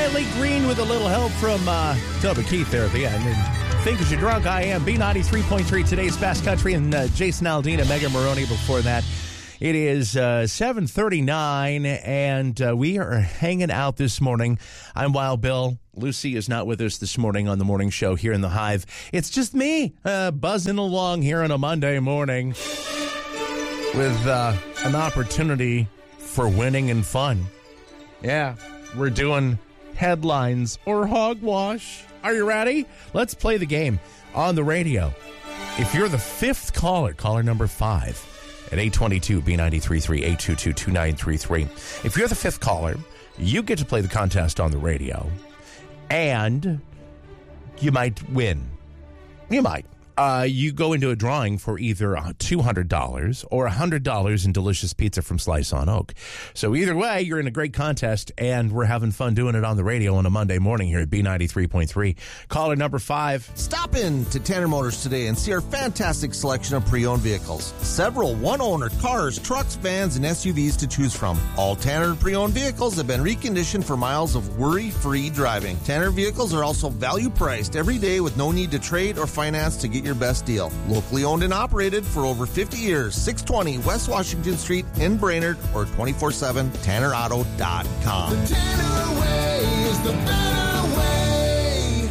Riley Green with a little help from Toby Keith there at the end. And Think 'Cause You're Drunk, I Am. B93.3, today's Fast Country. And Jason Aldean and Megan Maroney before that. It is 7:39, and we are hanging out this morning. I'm Wild Bill. Lucy is not with us this morning on the morning show here in the Hive. It's just me buzzing along here on a Monday morning with an opportunity for winning and fun. Yeah, we're doing headlines or hogwash. Are you ready? Let's play the game on the radio. If you're the fifth caller, caller number 5 at 822 B93.3 822-2933. If you're the fifth caller, you get to play the contest on the radio, and you might win. You might. You go into a drawing for either $200 or $100 in delicious pizza from Slice on Oak. So either way, you're in a great contest, and we're having fun doing it on the radio on a Monday morning here at B93.3. Caller number 5. Stop in to Tanner Motors today and see our fantastic selection of pre-owned vehicles. Several one-owner cars, trucks, vans, and SUVs to choose from. All Tanner pre-owned vehicles have been reconditioned for miles of worry-free driving. Tanner vehicles are also value-priced every day with no need to trade or finance to get your best deal. Locally owned and operated for over 50 years. 620 West Washington Street in Brainerd or 24/7 TannerAuto.com. The Tanner way is the better way.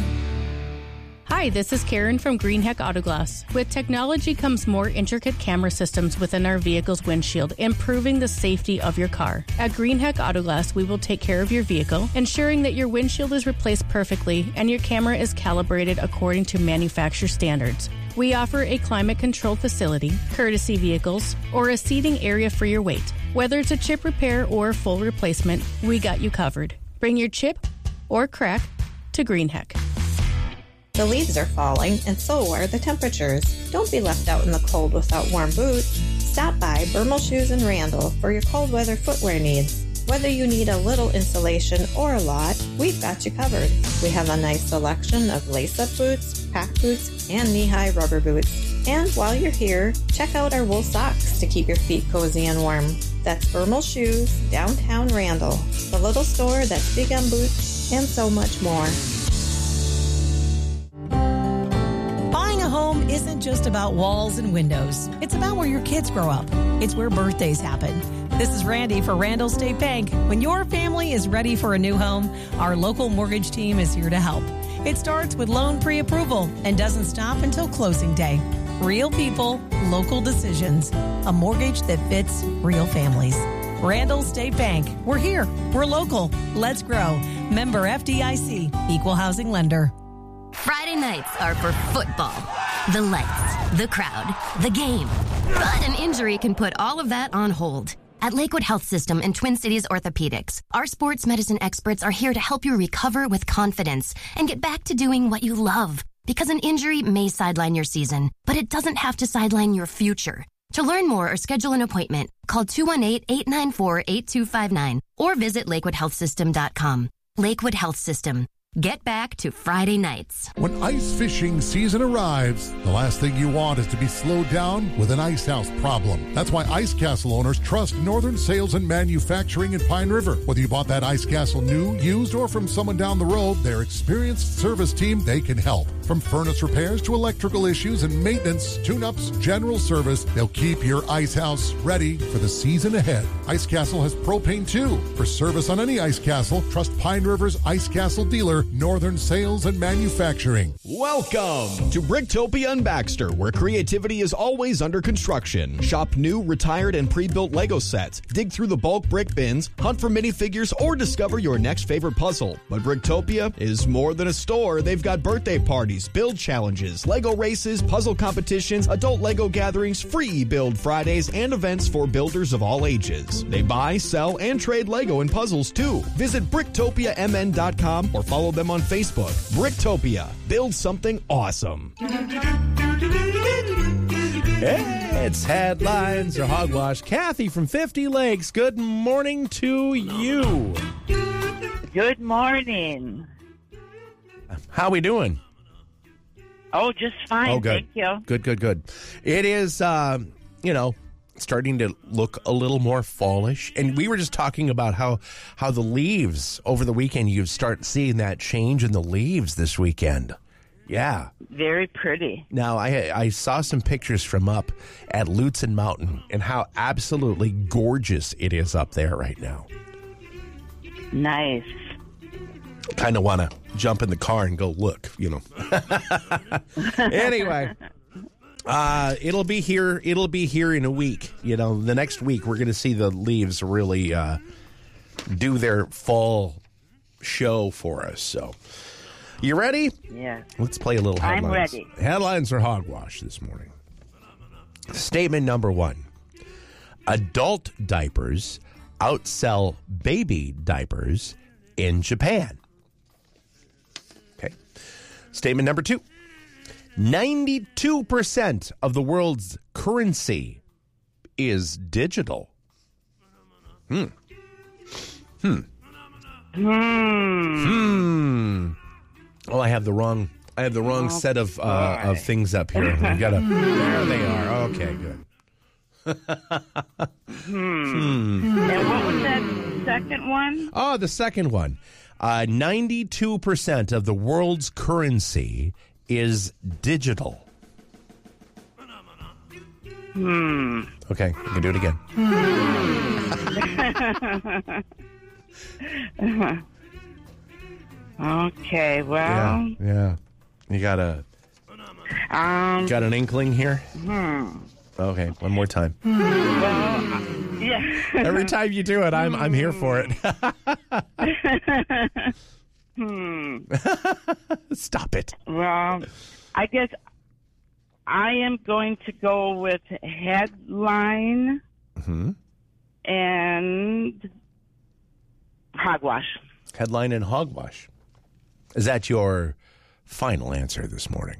Hi, this is Karen from Greenheck Autoglass. With technology comes more intricate camera systems within our vehicle's windshield, improving the safety of your car. At Greenheck Autoglass, we will take care of your vehicle, ensuring that your windshield is replaced perfectly and your camera is calibrated according to manufacturer standards. We offer a climate-controlled facility, courtesy vehicles, or a seating area for your weight. Whether it's a chip repair or full replacement, we got you covered. Bring your chip or crack to Greenheck. The leaves are falling, and so are the temperatures. Don't be left out in the cold without warm boots. Stop by Bermal Shoes in Randall for your cold weather footwear needs. Whether you need a little insulation or a lot, we've got you covered. We have a nice selection of lace-up boots, pack boots, and knee-high rubber boots. And while you're here, check out our wool socks to keep your feet cozy and warm. That's Bermal Shoes, downtown Randall, the little store that's big on boots and so much more. Buying a home isn't just about walls and windows. It's about where your kids grow up. It's where birthdays happen. This is Randy for Randall State Bank. When your family is ready for a new home, our local mortgage team is here to help. It starts with loan pre-approval and doesn't stop until closing day. Real people, local decisions. A mortgage that fits real families. Randall State Bank. We're here. We're local. Let's grow. Member FDIC. Equal housing lender. Friday nights are for football. The lights, the crowd, the game. But an injury can put all of that on hold. At Lakewood Health System and Twin Cities Orthopedics, our sports medicine experts are here to help you recover with confidence and get back to doing what you love. Because an injury may sideline your season, but it doesn't have to sideline your future. To learn more or schedule an appointment, call 218-894-8259 or visit lakewoodhealthsystem.com. Lakewood Health System. Get back to Friday nights. When ice fishing season arrives, the last thing you want is to be slowed down with an ice house problem. That's why Ice Castle owners trust Northern Sales and Manufacturing in Pine River. Whether you bought that Ice Castle new, used, or from someone down the road, their experienced service team, they can help. From furnace repairs to electrical issues and maintenance, tune-ups, general service, they'll keep your ice house ready for the season ahead. Ice Castle has propane too. For service on any Ice Castle, trust Pine River's Ice Castle dealer, Northern Sales and Manufacturing. Welcome to Bricktopia and Baxter, where creativity is always under construction. Shop new, retired, and pre-built Lego sets. Dig through the bulk brick bins, hunt for minifigures, or discover your next favorite puzzle. But Bricktopia is more than a store. They've got birthday parties, build challenges, Lego races, puzzle competitions, adult Lego gatherings, free Build Fridays, and events for builders of all ages. They buy, sell, and trade Lego and puzzles too. Visit BricktopiaMN.com or follow them on Facebook. Bricktopia. Build something awesome. It's headlines or hogwash. Kathy from 50 Lakes, good morning to you. Good morning. How we doing? Oh, just fine. Oh, good. Thank you. Good. It is, starting to look a little more fallish. And we were just talking about how the leaves over the weekend, you start seeing that change in the leaves this weekend. Yeah. Very pretty. Now, I saw some pictures from up at Lutsen Mountain and how absolutely gorgeous it is up there right now. Nice. Kind of want to jump in the car and go look, you know. Anyway. It'll be here in a week. You know, the next week we're going to see the leaves really do their fall show for us. So, you ready? Yeah. Let's play a little headlines. I'm ready. Headlines are hogwash this morning. Statement number 1. Adult diapers outsell baby diapers in Japan. Okay. Statement number 2. 92% of the world's currency is digital. Oh, I have the wrong set of things up here. We gotta. There they are. Okay, good. And what was that second one? Oh, the second one. 92% of the world's currency is digital. Okay, you can do it again. Okay, well. Yeah. You got an inkling here? Okay, one more time. Well, yeah. Every time you do it, I'm here for it. Stop it. Well, I guess I am going to go with headline and hogwash. Headline and hogwash. Is that your final answer this morning?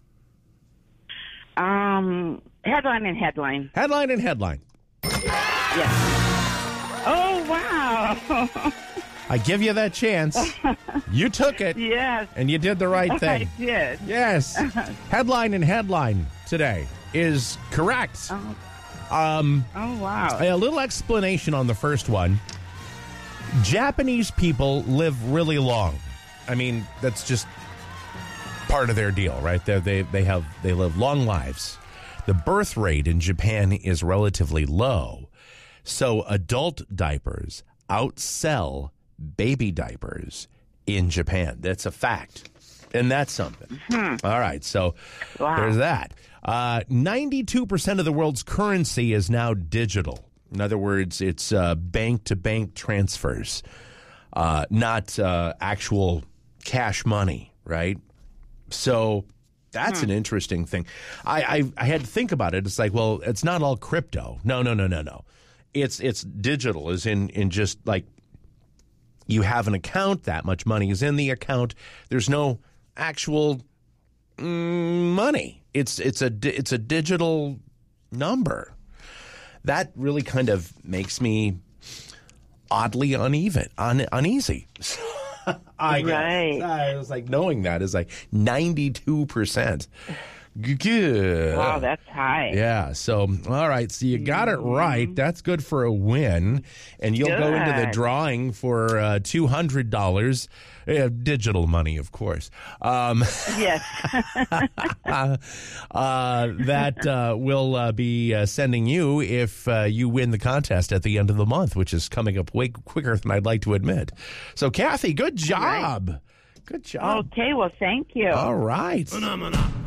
Headline and headline. Headline and headline. Yes. Oh, wow. I give you that chance. You took it. Yes. And you did the right thing. I did. Yes. Headline and headline today is correct. Oh, wow. A little explanation on the first one. Japanese people live really long. I mean, that's just part of their deal, right? They live long lives. The birth rate in Japan is relatively low. So adult diapers outsell baby diapers in Japan. That's a fact. And that's something. All right, so there's that. 92% of the world's currency is now digital. In other words, it's bank-to-bank transfers, not actual cash money, right? So that's an interesting thing. I had to think about it. It's like, well, it's not all crypto. No. It's digital, as in just like you have an account, that much money is in the account. There's no actual money. It's a digital number. That really kind of makes me oddly uneasy. Right. I was like, knowing that is like 92%. Good. Wow, that's high. Yeah. So, all right. So you got it right. That's good for a win. And you'll go into the drawing for $200. Digital money, of course. Yes. That will be sending you if you win the contest at the end of the month, which is coming up way quicker than I'd like to admit. So, Kathy, good job. Right. Good job. Okay, well, thank you. All right.